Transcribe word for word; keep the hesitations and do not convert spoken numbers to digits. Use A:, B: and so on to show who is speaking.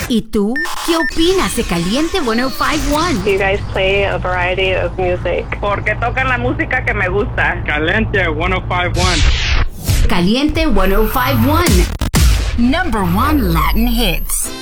A: ¿Y tú? ¿Qué opinas de Caliente ciento cincuenta y uno?
B: You guys play a variety of music.
C: Porque tocan la música que me gusta.
D: Caliente ciento cincuenta y uno.
A: Caliente ciento cincuenta y uno. Number one Latin hits.